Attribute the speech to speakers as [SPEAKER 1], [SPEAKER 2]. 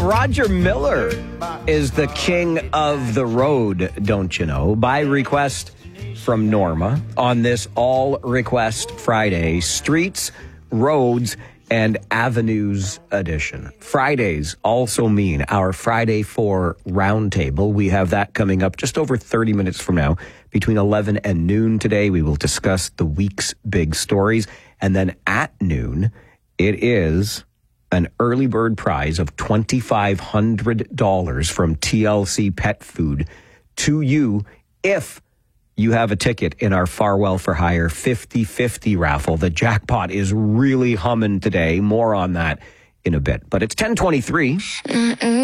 [SPEAKER 1] Roger Miller is the king of the road, don't you know? By request from Norma on this all-request Friday, Streets, Roads, and Avenues edition. Fridays also mean our Friday 4 roundtable. We have that coming up just over 30 minutes from now. Between 11 and noon today, we will discuss the week's big stories. And then at noon, it is an early bird prize of $2,500 from TLC Pet Food to you if you have a ticket in our Farwell for Hire 50-50 raffle. The jackpot is really humming today. More on that in a bit. But it's 10:23.